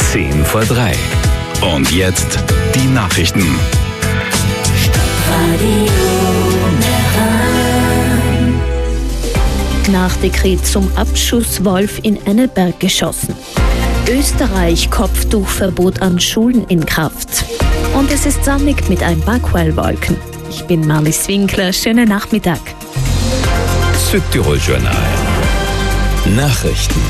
10 vor 3. Und jetzt die Nachrichten. Nach Dekret zum Abschuss Wolf in Enneberg geschossen. Österreich Kopftuchverbot an Schulen in Kraft. Und es ist sonnig mit ein paar Quellwolken. Ich bin Marlies Winkler, schönen Nachmittag. Südtirol-Journal. Nachrichten.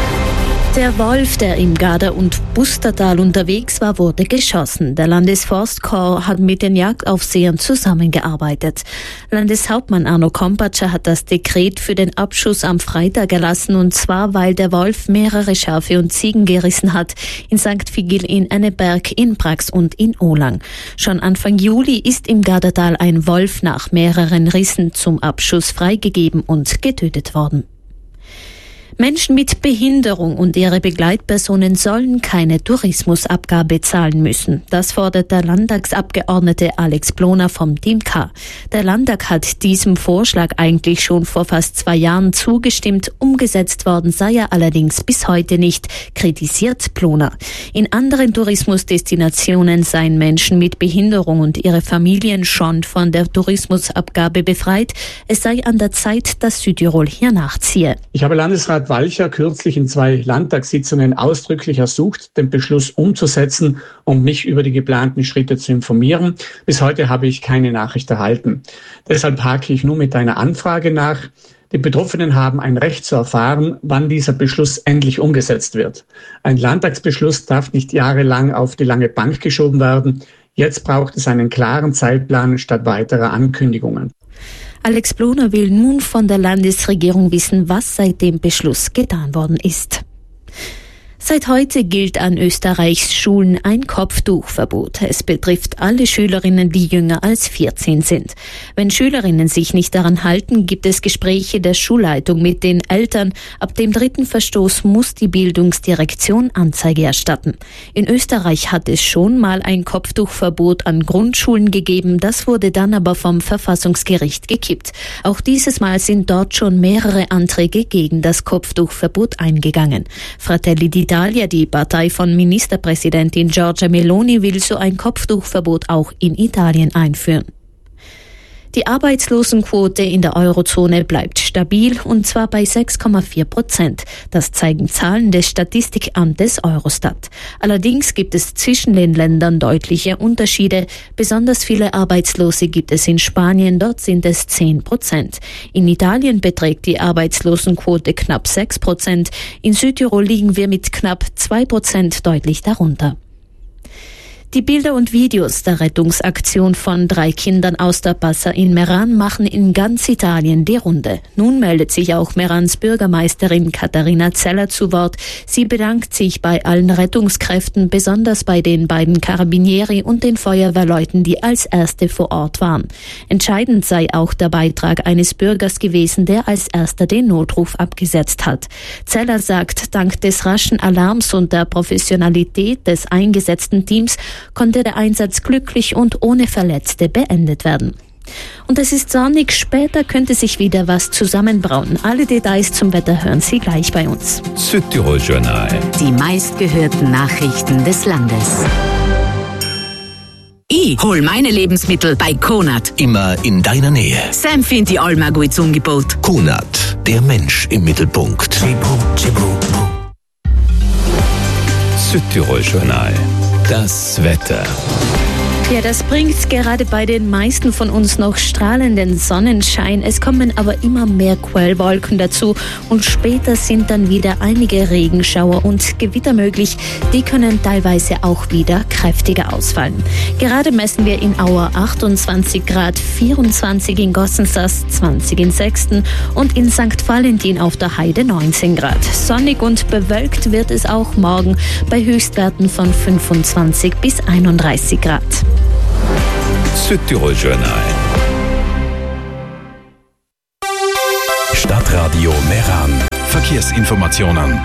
Der Wolf, der im Garda- und Bustertal unterwegs war, wurde geschossen. Der Landesforstkorps hat mit den Jagdaufsehern zusammengearbeitet. Landeshauptmann Arno Kompatscher hat das Dekret für den Abschuss am Freitag erlassen, und zwar, weil der Wolf mehrere Schafe und Ziegen gerissen hat, in St. Vigil, in Enneberg, in Brax und in Ohlang. Schon Anfang Juli ist im Gardatal ein Wolf nach mehreren Rissen zum Abschuss freigegeben und getötet worden. Menschen mit Behinderung und ihre Begleitpersonen sollen keine Tourismusabgabe zahlen müssen. Das fordert der Landtagsabgeordnete Alex Ploner vom Team K. Der Landtag hat diesem Vorschlag eigentlich schon vor fast 2 Jahren zugestimmt. Umgesetzt worden sei er allerdings bis heute nicht, kritisiert Ploner. In anderen Tourismusdestinationen seien Menschen mit Behinderung und ihre Familien schon von der Tourismusabgabe befreit. Es sei an der Zeit, dass Südtirol hier nachziehe. Ich habe Landesrat Walcher kürzlich in 2 Landtagssitzungen ausdrücklich ersucht, den Beschluss umzusetzen und mich über die geplanten Schritte zu informieren. Bis heute habe ich keine Nachricht erhalten. Deshalb hake ich nur mit einer Anfrage nach. Die Betroffenen haben ein Recht zu erfahren, wann dieser Beschluss endlich umgesetzt wird. Ein Landtagsbeschluss darf nicht jahrelang auf die lange Bank geschoben werden. Jetzt braucht es einen klaren Zeitplan statt weiterer Ankündigungen. Alex Ploner will nun von der Landesregierung wissen, was seit dem Beschluss getan worden ist. Seit heute gilt an Österreichs Schulen ein Kopftuchverbot. Es betrifft alle Schülerinnen, die jünger als 14 sind. Wenn Schülerinnen sich nicht daran halten, gibt es Gespräche der Schulleitung mit den Eltern. Ab dem 3. Verstoß muss die Bildungsdirektion Anzeige erstatten. In Österreich hat es schon mal ein Kopftuchverbot an Grundschulen gegeben. Das wurde dann aber vom Verfassungsgericht gekippt. Auch dieses Mal sind dort schon mehrere Anträge gegen das Kopftuchverbot eingegangen. Fratelli d'Italia, die Partei von Ministerpräsidentin Giorgia Meloni, will so ein Kopftuchverbot auch in Italien einführen. Die Arbeitslosenquote in der Eurozone bleibt stabil, und zwar bei 6,4%. Das zeigen Zahlen des Statistikamtes Eurostat. Allerdings gibt es zwischen den Ländern deutliche Unterschiede. Besonders viele Arbeitslose gibt es in Spanien, dort sind es 10%. In Italien beträgt die Arbeitslosenquote knapp 6%. In Südtirol liegen wir mit knapp 2% deutlich darunter. Die Bilder und Videos der Rettungsaktion von 3 Kindern aus der Bassa in Meran machen in ganz Italien die Runde. Nun meldet sich auch Merans Bürgermeisterin Katharina Zeller zu Wort. Sie bedankt sich bei allen Rettungskräften, besonders bei den beiden Carabinieri und den Feuerwehrleuten, die als Erste vor Ort waren. Entscheidend sei auch der Beitrag eines Bürgers gewesen, der als Erster den Notruf abgesetzt hat. Zeller sagt, dank des raschen Alarms und der Professionalität des eingesetzten Teams konnte der Einsatz glücklich und ohne Verletzte beendet werden. Und es ist sonnig, später könnte sich wieder was zusammenbrauen. Alle Details zum Wetter hören Sie gleich bei uns. Südtirol-Journal. Die meistgehörten Nachrichten des Landes. Ich hol meine Lebensmittel bei Konad. Immer in deiner Nähe. Sam findet die Alma gutes Angebot. Konad, der Mensch im Mittelpunkt. Südtirol-Journal. Das Wetter. Ja, das bringt gerade bei den meisten von uns noch strahlenden Sonnenschein. Es kommen aber immer mehr Quellwolken dazu und später sind dann wieder einige Regenschauer und Gewitter möglich. Die können teilweise auch wieder kräftiger ausfallen. Gerade messen wir in Auer 28 Grad, 24 in Gossensass, 20 in Sexten und in St. Valentin auf der Heide 19 Grad. Sonnig und bewölkt wird es auch morgen bei Höchstwerten von 25 bis 31 Grad. Südtirol-Journal. Stadtradio Meran. Verkehrsinformationen.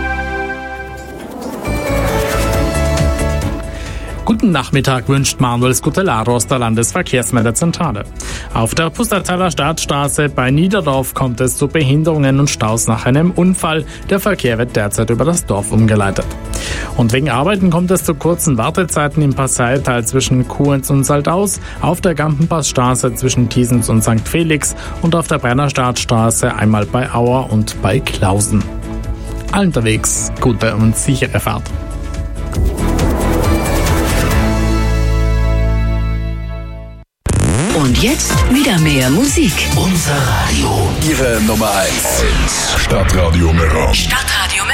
Guten Nachmittag wünscht Manuel Scutellaro aus der Landesverkehrsmeldezentrale. Auf der Pustertaler Stadtstraße bei Niederdorf kommt es zu Behinderungen und Staus nach einem Unfall. Der Verkehr wird derzeit über das Dorf umgeleitet. Und wegen Arbeiten kommt es zu kurzen Wartezeiten im Passierteil zwischen Kuhens und Saldaus, auf der Gampenpassstraße zwischen Thiesens und St. Felix und auf der Brennerstadtstraße einmal bei Auer und bei Klausen. Allen unterwegs gute und sichere Fahrt. Und jetzt wieder mehr Musik. Unser Radio. Ihre Nummer 1. Stadtradio Meran. Stadtradio